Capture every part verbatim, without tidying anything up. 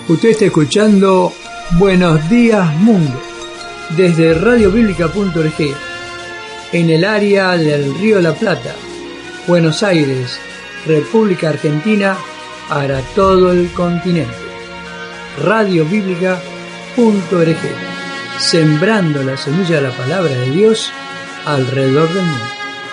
Usted está escuchando Buenos Días Mundo desde radio bíblica punto org en el área del Río de la Plata, Buenos Aires, República Argentina, para todo el continente. radio bíblica punto org, sembrando la semilla de la palabra de Dios alrededor del mundo.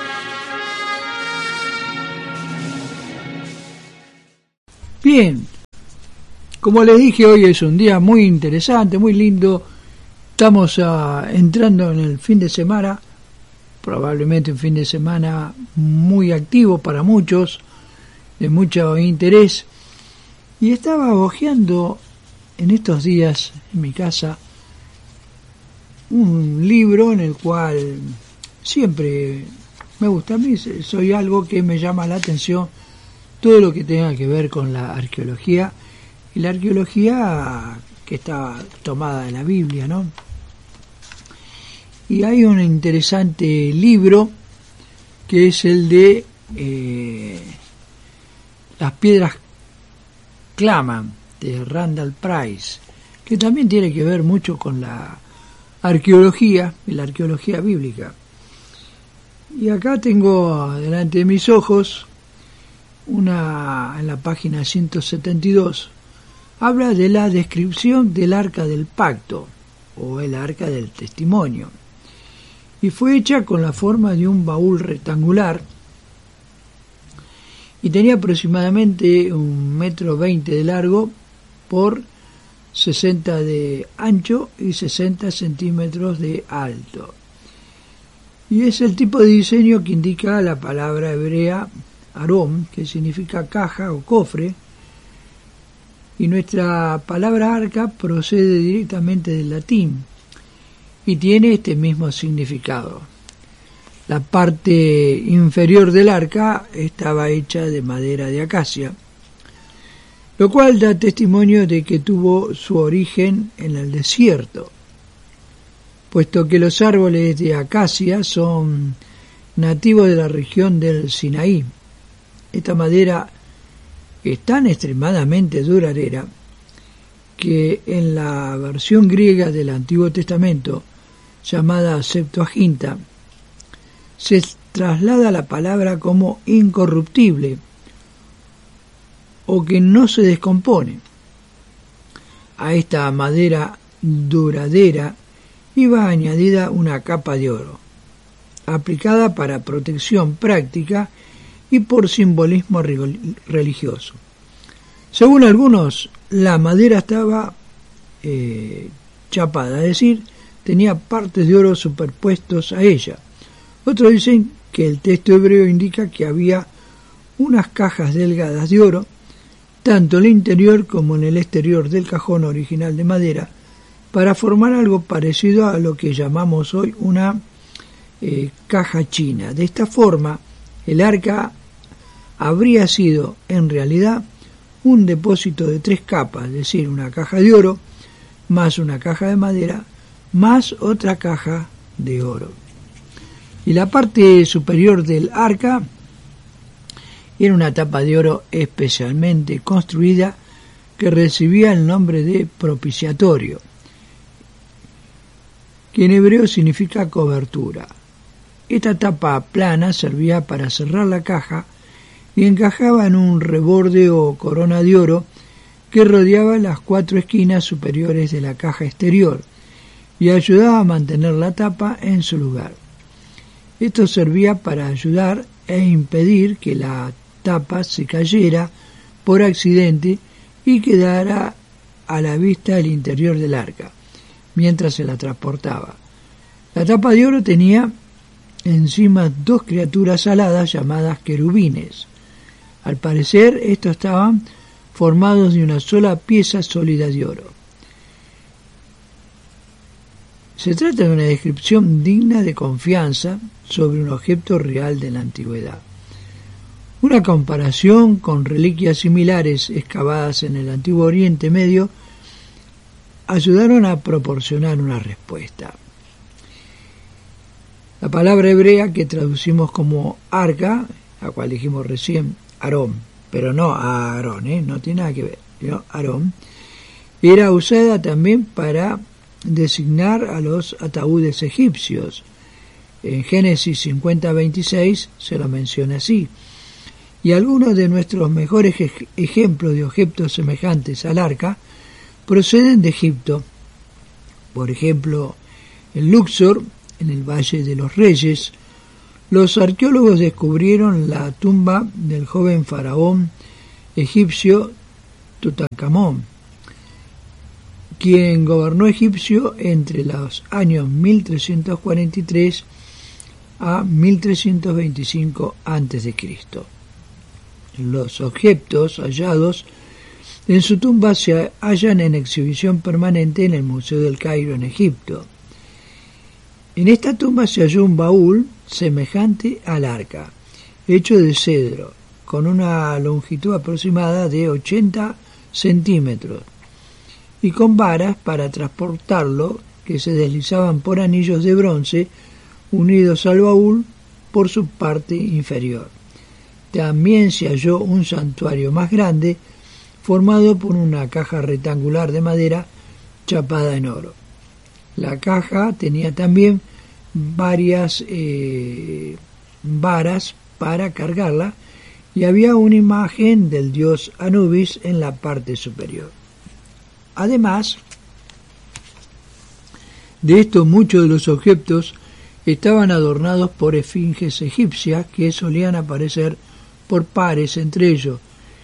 Bien, como les dije, hoy es un día muy interesante, muy lindo. Estamos uh, entrando en el fin de semana, probablemente un fin de semana muy activo para muchos, de mucho interés. Y estaba hojeando en estos días en mi casa un libro en el cual siempre me gusta, a mí soy algo que me llama la atención, todo lo que tenga que ver con la arqueología, y la arqueología que está tomada de la Biblia, ¿no? Y hay un interesante libro que es el de eh, Las piedras claman, de Randall Price, que también tiene que ver mucho con la arqueología y la arqueología bíblica. Y acá tengo delante de mis ojos una, en la página ciento setenta y dos, habla de la descripción del Arca del Pacto o el Arca del Testimonio, y fue hecha con la forma de un baúl rectangular y tenía aproximadamente un metro veinte de largo por sesenta de ancho y sesenta centímetros de alto, y es el tipo de diseño que indica la palabra hebrea Arom, que significa caja o cofre, y nuestra palabra arca procede directamente del latín y tiene este mismo significado. La parte inferior del arca estaba hecha de madera de acacia, lo cual da testimonio de que tuvo su origen en el desierto, puesto que los árboles de acacia son nativos de la región del Sinaí. Esta madera es tan extremadamente duradera que en la versión griega del Antiguo Testamento, llamada Septuaginta, se traslada la palabra como incorruptible o que no se descompone. A esta madera duradera iba añadida una capa de oro, aplicada para protección práctica y por simbolismo religioso. Según algunos, la madera estaba eh, chapada, es decir, tenía partes de oro superpuestos a ella. Otros dicen que el texto hebreo indica que había unas cajas delgadas de oro, tanto en el interior como en el exterior del cajón original de madera, para formar algo parecido a lo que llamamos hoy una eh, caja china. De esta forma, el arca habría sido en realidad un depósito de tres capas, es decir, una caja de oro, más una caja de madera, más otra caja de oro. Y la parte superior del arca era una tapa de oro especialmente construida que recibía el nombre de propiciatorio, que en hebreo significa cobertura. Esta tapa plana servía para cerrar la caja y encajaba en un reborde o corona de oro que rodeaba las cuatro esquinas superiores de la caja exterior y ayudaba a mantener la tapa en su lugar. Esto servía para ayudar e impedir que la tapa se cayera por accidente y quedara a la vista el interior del arca mientras se la transportaba. La tapa de oro tenía encima dos criaturas aladas llamadas querubines. Al parecer, estos estaban formados de una sola pieza sólida de oro. Se trata de una descripción digna de confianza sobre un objeto real de la antigüedad. Una comparación con reliquias similares excavadas en el antiguo Oriente Medio ayudaron a proporcionar una respuesta. La palabra hebrea que traducimos como arca, la cual dijimos recién, Aarón, pero no a Aarón, ¿eh? No tiene nada que ver, ¿no? Aarón, Era usada también para designar a los ataúdes egipcios. En Génesis cincuenta veintiséis se lo menciona así. Y algunos de nuestros mejores ej- ejemplos de objetos semejantes al arca proceden de Egipto. Por ejemplo, en Luxor, en el Valle de los Reyes, los arqueólogos descubrieron la tumba del joven faraón egipcio Tutankamón, quien gobernó Egipcio entre los años mil trescientos cuarenta y tres a mil trescientos veinticinco antes de Cristo. Los objetos hallados en su tumba se hallan en exhibición permanente en el Museo del Cairo, en Egipto. En esta tumba se halló un baúl semejante al arca, hecho de cedro, con una longitud aproximada de ochenta centímetros, y con varas para transportarlo que se deslizaban por anillos de bronce unidos al baúl por su parte inferior. También se halló un santuario más grande formado por una caja rectangular de madera chapada en oro. La caja tenía también varias eh, varas para cargarla y había una imagen del dios Anubis en la parte superior. Además de esto, muchos de los objetos estaban adornados por esfinges egipcias que solían aparecer por pares entre ellos,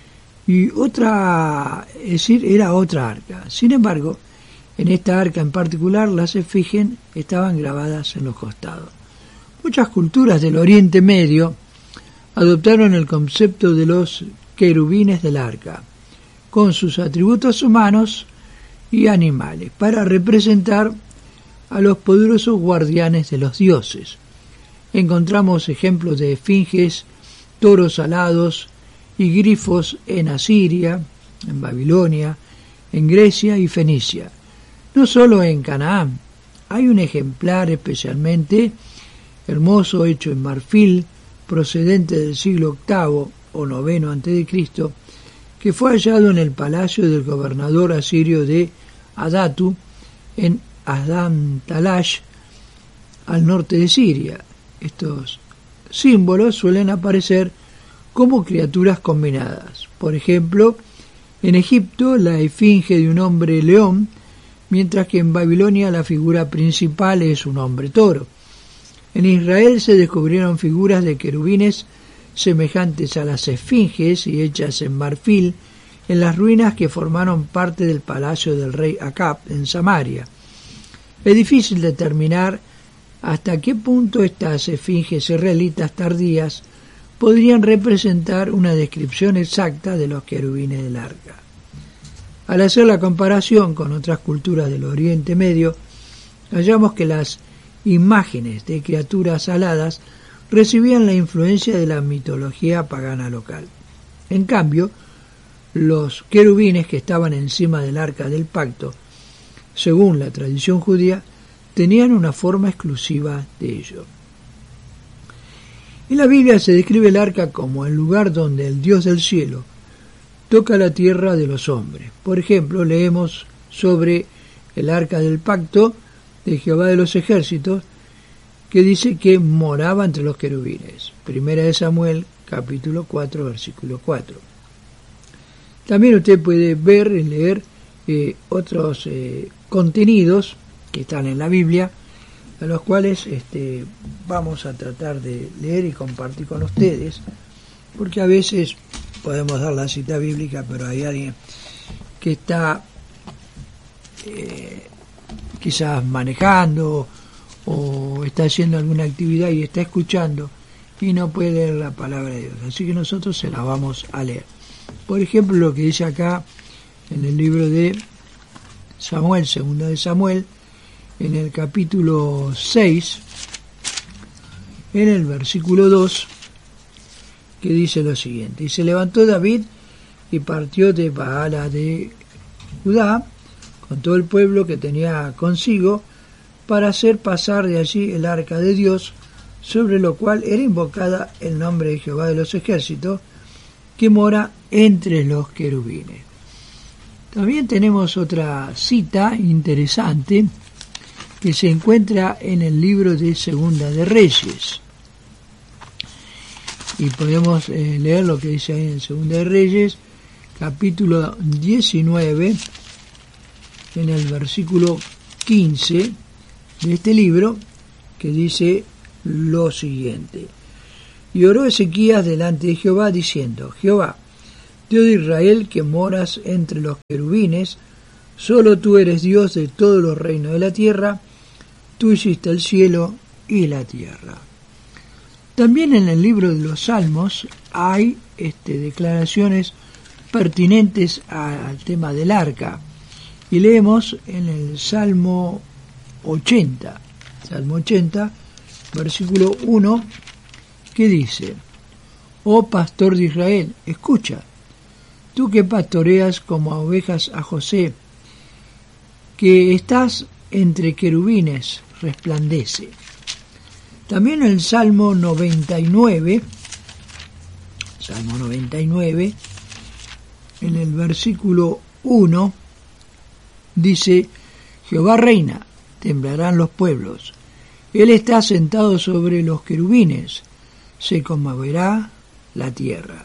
y otra, es decir, era otra arca. Sin embargo, en esta arca en particular, las esfinges estaban grabadas en los costados. Muchas culturas del Oriente Medio adoptaron el concepto de los querubines del arca, con sus atributos humanos y animales, para representar a los poderosos guardianes de los dioses. Encontramos ejemplos de esfinges, toros alados y grifos en Asiria, en Babilonia, en Grecia y Fenicia. No solo en Canaán, hay un ejemplar especialmente hermoso hecho en marfil, procedente del siglo octavo o noveno antes de Cristo, que fue hallado en el palacio del gobernador asirio de Adatu, en Asdam-Talash, al norte de Siria. Estos símbolos suelen aparecer como criaturas combinadas. Por ejemplo, en Egipto la esfinge de un hombre león, mientras que en Babilonia la figura principal es un hombre toro. En Israel se descubrieron figuras de querubines semejantes a las esfinges y hechas en marfil en las ruinas que formaron parte del palacio del rey Acab en Samaria. Es difícil determinar hasta qué punto estas esfinges israelitas tardías podrían representar una descripción exacta de los querubines del arca. Al hacer la comparación con otras culturas del Oriente Medio, hallamos que las imágenes de criaturas aladas recibían la influencia de la mitología pagana local. En cambio, los querubines que estaban encima del arca del pacto, según la tradición judía, tenían una forma exclusiva de ello. En la Biblia se describe el arca como el lugar donde el Dios del cielo toca la tierra de los hombres. Por ejemplo, leemos sobre el arca del pacto de Jehová de los ejércitos, que dice que moraba entre los querubines. Primera de Samuel, capítulo cuatro, versículo cuatro. También usted puede ver y leer eh, otros eh, contenidos que están en la Biblia, a los cuales este, vamos a tratar de leer y compartir con ustedes, porque a veces podemos dar la cita bíblica, pero hay alguien que está eh, quizás manejando o está haciendo alguna actividad y está escuchando y no puede leer la palabra de Dios, así que nosotros se la vamos a leer. Por ejemplo, lo que dice acá en el libro de Samuel, segunda de Samuel, en el capítulo seis, en el versículo dos, que dice lo siguiente: y se levantó David y partió de Baala de Judá con todo el pueblo que tenía consigo para hacer pasar de allí el arca de Dios, sobre lo cual era invocada el nombre de Jehová de los ejércitos, que mora entre los querubines. También tenemos otra cita interesante que se encuentra en el libro de Segunda de Reyes. Y podemos eh, leer lo que dice ahí en Segunda de Reyes, capítulo diecinueve, en el versículo quince de este libro, que dice lo siguiente: y oró Ezequías delante de Jehová, diciendo: Jehová, Dios de Israel, que moras entre los querubines, solo tú eres Dios de todos los reinos de la tierra, tú hiciste el cielo y la tierra. También en el libro de los Salmos hay este, declaraciones pertinentes al tema del arca. Y leemos en el Salmo ochenta, Salmo ochenta, versículo uno, que dice: Oh pastor de Israel, escucha, tú que pastoreas como a ovejas a José, que estás entre querubines, resplandece. También el Salmo noventa y nueve, Salmo noventa y nueve, en el versículo uno, dice: Jehová reina, temblarán los pueblos. Él está sentado sobre los querubines, se conmoverá la tierra.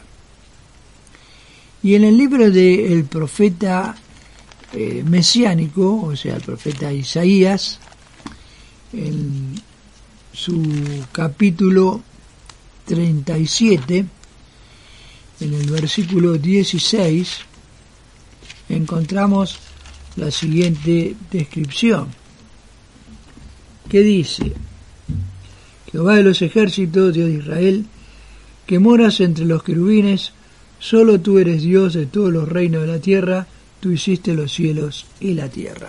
Y en el libro del profeta eh, mesiánico, o sea, el profeta Isaías, en su capítulo treinta y siete, en el versículo dieciséis, encontramos la siguiente descripción, que dice: Jehová de los ejércitos, Dios de Israel, que moras entre los querubines, solo tú eres Dios de todos los reinos de la tierra, tú hiciste los cielos y la tierra.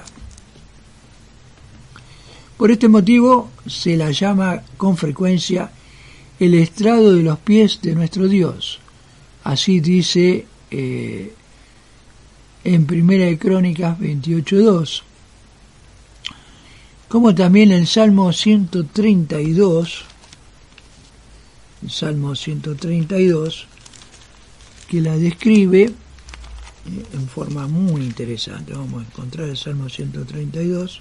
Por este motivo se la llama con frecuencia el estrado de los pies de nuestro Dios. Así dice eh, en Primera de Crónicas veintiocho dos. Como también el Salmo ciento treinta y dos, el Salmo ciento treinta y dos, que la describe eh, en forma muy interesante. Vamos a encontrar el Salmo ciento treinta y dos.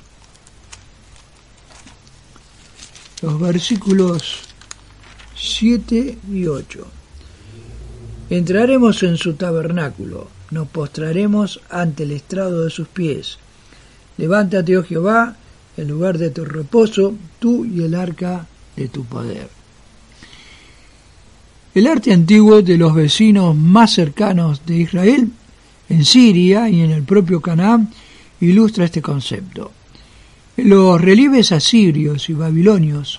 Los versículos siete y ocho. Entraremos en su tabernáculo, nos postraremos ante el estrado de sus pies. Levántate, oh Jehová, en lugar de tu reposo, tú y el arca de tu poder. El arte antiguo de los vecinos más cercanos de Israel, en Siria y en el propio Canaán, ilustra este concepto. Los relieves asirios y babilonios,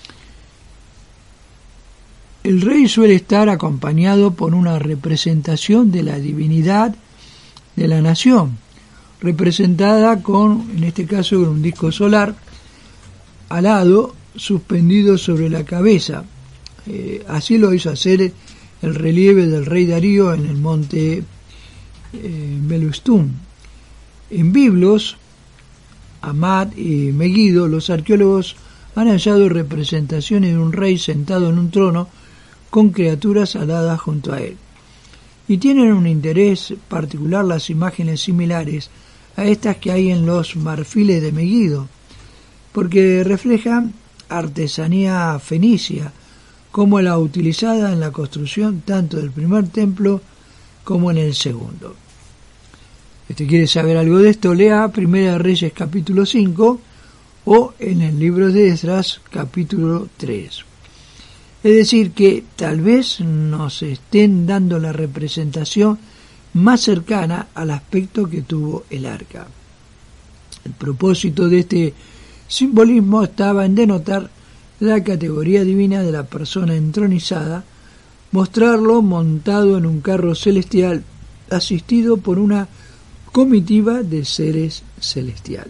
el rey suele estar acompañado por una representación de la divinidad de la nación, representada con, en este caso, con un disco solar alado suspendido sobre la cabeza. Eh, así lo hizo hacer el relieve del rey Darío en el monte eh, Belustún. En Biblos, Amad y Megiddo, los arqueólogos han hallado representaciones de un rey sentado en un trono con criaturas aladas junto a él. Y tienen un interés particular las imágenes similares a estas que hay en los marfiles de Megiddo, porque reflejan artesanía fenicia, como la utilizada en la construcción tanto del primer templo como en el segundo. Si usted quiere saber algo de esto, lea Primera de Reyes capítulo cinco o en el libro de Esdras capítulo tres. Es decir, que tal vez nos estén dando la representación más cercana al aspecto que tuvo el arca. El propósito de este simbolismo estaba en denotar la categoría divina de la persona entronizada, mostrarlo montado en un carro celestial, asistido por una comitiva de seres celestiales.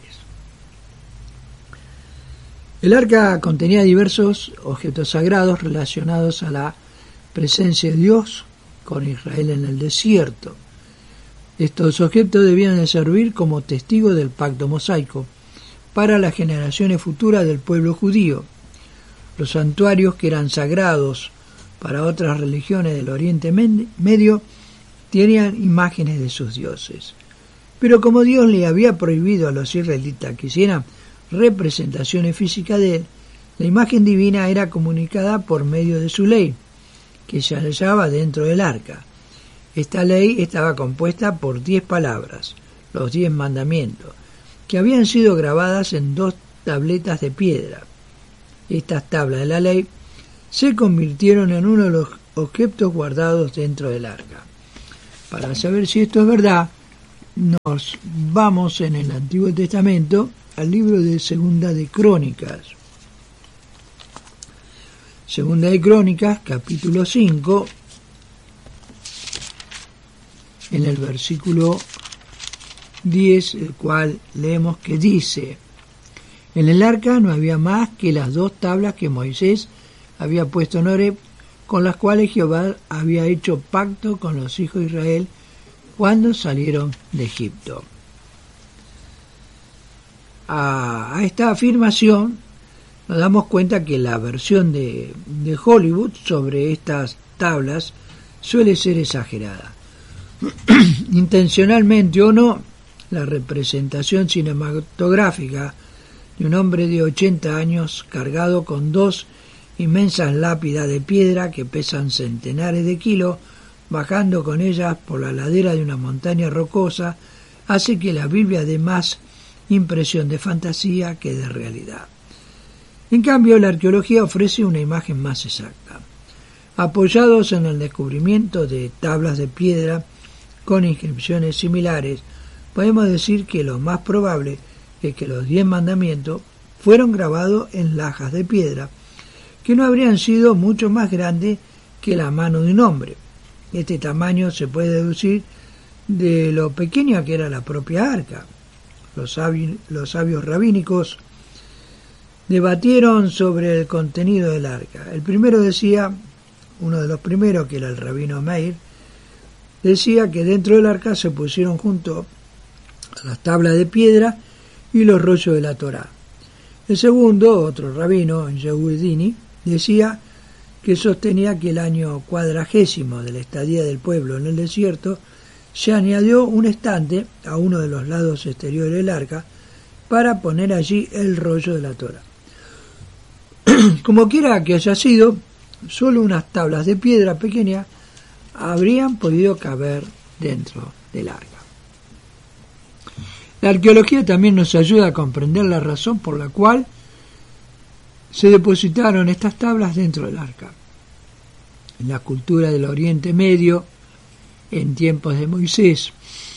El arca contenía diversos objetos sagrados relacionados a la presencia de Dios con Israel en el desierto. Estos objetos debían de servir como testigo del pacto mosaico para las generaciones futuras del pueblo judío. Los santuarios, que eran sagrados para otras religiones del Oriente Medio, tenían imágenes de sus dioses. Pero como Dios le había prohibido a los israelitas que hicieran representaciones físicas de él, la imagen divina era comunicada por medio de su ley, que se hallaba dentro del arca. Esta ley estaba compuesta por diez palabras, los diez mandamientos, que habían sido grabadas en dos tabletas de piedra. Estas tablas de la ley se convirtieron en uno de los objetos guardados dentro del arca. Para saber si esto es verdad, nos vamos en el Antiguo Testamento al libro de Segunda de Crónicas. Segunda de Crónicas, capítulo cinco, en el versículo diez, el cual leemos que dice: en el arca no había más que las dos tablas que Moisés había puesto en Horeb, con las cuales Jehová había hecho pacto con los hijos de Israel cuando salieron de Egipto. A, a esta afirmación nos damos cuenta que la versión de, de Hollywood sobre estas tablas suele ser exagerada. Intencionalmente o no, la representación cinematográfica de un hombre de ochenta años cargado con dos inmensas lápidas de piedra que pesan centenares de kilos, bajando con ellas por la ladera de una montaña rocosa, hace que la Biblia dé más impresión de fantasía que de realidad. En cambio, la arqueología ofrece una imagen más exacta. Apoyados en el descubrimiento de tablas de piedra con inscripciones similares, podemos decir que lo más probable es que los diez mandamientos fueron grabados en lajas de piedra, que no habrían sido mucho más grandes que la mano de un hombre. Este tamaño se puede deducir de lo pequeña que era la propia arca. Los sabios, los sabios rabínicos debatieron sobre el contenido del arca. El primero decía, uno de los primeros, que era el rabino Meir, decía que dentro del arca se pusieron junto a las tablas de piedra y los rollos de la Torá. El segundo, otro rabino, Yehudini, decía que sostenía que el año cuadragésimo de la estadía del pueblo en el desierto se añadió un estante a uno de los lados exteriores del arca para poner allí el rollo de la Torá. Como quiera que haya sido, solo unas tablas de piedra pequeñas habrían podido caber dentro del arca. La arqueología también nos ayuda a comprender la razón por la cual se depositaron estas tablas dentro del arca. En la cultura del Oriente Medio, en tiempos de Moisés,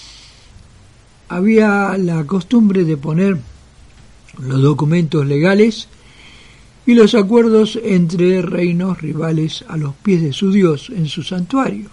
había la costumbre de poner los documentos legales y los acuerdos entre reinos rivales a los pies de su Dios en su santuario.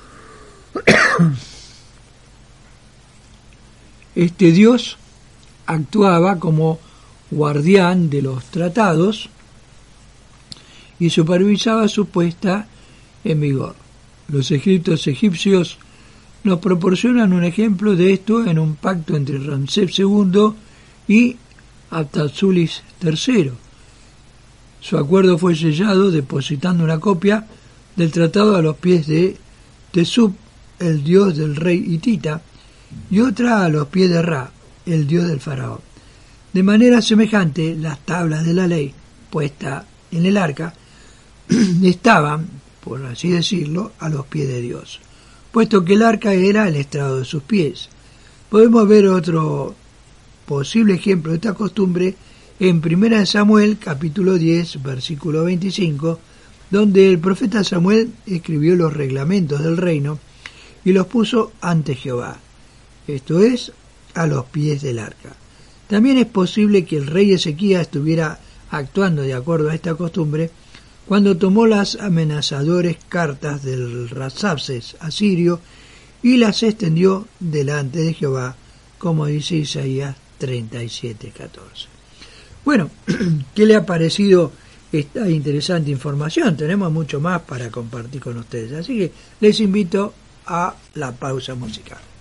Este Dios actuaba como guardián de los tratados y supervisaba su puesta en vigor. Los escritos egipcios nos proporcionan un ejemplo de esto en un pacto entre Ramsés segundo y Hatshepsut tercero. Su acuerdo fue sellado depositando una copia del tratado a los pies de Tesub, el dios del rey hitita, y otra a los pies de Ra, el dios del faraón. De manera semejante, las tablas de la ley puestas en el arca estaban, por así decirlo, a los pies de Dios, puesto que el arca era el estrado de sus pies. Podemos ver otro posible ejemplo de esta costumbre en Primera de Samuel, capítulo diez, versículo veinticinco, donde el profeta Samuel escribió los reglamentos del reino y los puso ante Jehová, esto es, a los pies del arca. También es posible que el rey Ezequías estuviera actuando de acuerdo a esta costumbre cuando tomó las amenazadoras cartas del Rabsacés asirio y las extendió delante de Jehová, como dice Isaías treinta y siete, catorce. Bueno, ¿qué le ha parecido esta interesante información? Tenemos mucho más para compartir con ustedes, así que les invito a la pausa musical.